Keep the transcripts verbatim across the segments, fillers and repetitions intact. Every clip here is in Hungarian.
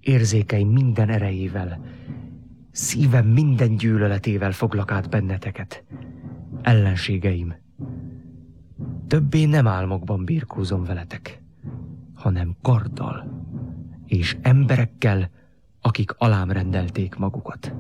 Érzékeim minden erejével, szívem minden gyűlöletével foglak át benneteket. Ellenségeim, többé nem álmokban birkózom veletek, hanem karddal és emberekkel, akik alám rendelték magukat.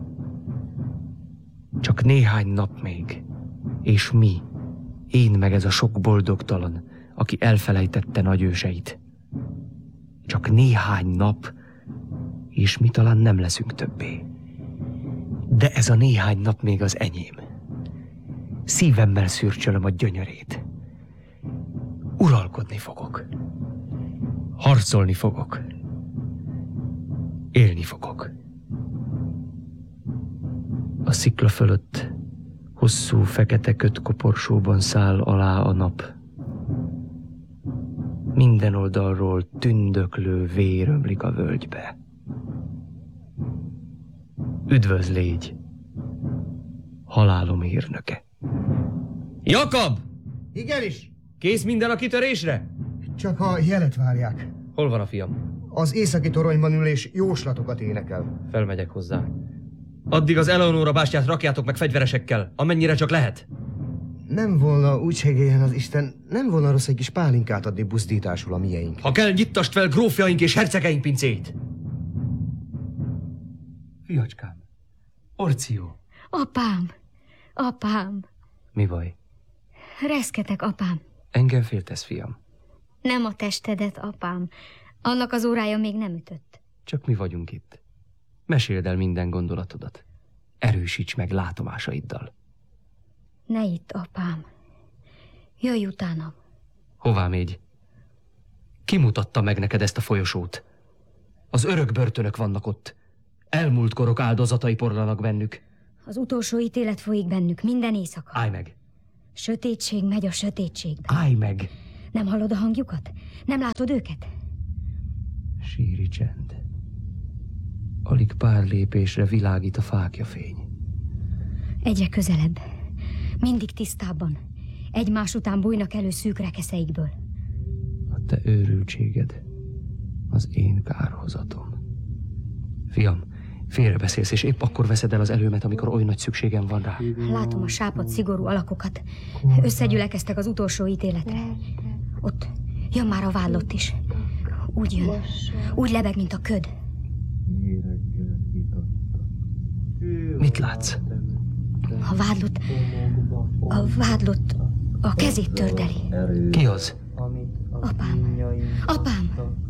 Csak néhány nap még, és mi, én meg ez a sok boldogtalan, aki elfelejtette nagyőseit. Csak néhány nap, és mi talán nem leszünk többé. De ez a néhány nap még az enyém. Szívemmel szürcsölöm a gyönyörét. Uralkodni fogok. Harcolni fogok. Élni fogok. A szikla fölött hosszú fekete kötkoporsóban száll alá a nap. Minden oldalról tündöklő vér ömlik a völgybe. Üdvözlégy, halálom hírnöke. Jakab! Igenis! Kész minden a kitörésre? Csak a jelet várják. Hol van a fiam? Az északi toronyban ül és jóslatokat énekel. Felmegyek hozzá. Addig az Eleonóra bástyát rakjátok meg fegyveresekkel, amennyire csak lehet. Nem volna, úgy segélyen az Isten, nem volna rossz egy kis pálinkát adni buzdításul a mieink. Ha kell, nyittast fel grófjaink és hercegeink pincéit. Fiacskám, Orció. Apám, apám. Mi baj? Reszketek, apám. Engem féltesz, fiam. Nem a testedet, apám. Annak az órája még nem ütött. Csak mi vagyunk itt. Meséld el minden gondolatodat. Erősíts meg látomásaiddal. Ne itt, apám. Jöjj utánam. Hová mégy? Ki mutatta meg neked ezt a folyosót? Az örök börtönök vannak ott. Elmúlt korok áldozatai porlanak bennük. Az utolsó ítélet folyik bennük minden éjszaka. Állj meg! Sötétség megy a sötétségbe. Állj meg! Nem hallod a hangjukat? Nem látod őket? Síri csend. Alig pár lépésre világít a fákja fény. Egyre közelebb. Mindig tisztábban. Egymás után bújnak elő szűk rekeszeikből. A te őrültséged az én kárhozatom. Fiam, félrebeszélsz, és épp akkor veszed el az előmet, amikor oly nagy szükségem van rá. Látom a sápadt, szigorú alakokat. Összegyülekeztek az utolsó ítéletre. Ott jön már a vádlott is. Úgy jön. Úgy lebeg, mint a köd. Mit látsz? A vádlott... A vádlott a kezét tördeli. Ki az? Apám. Apám.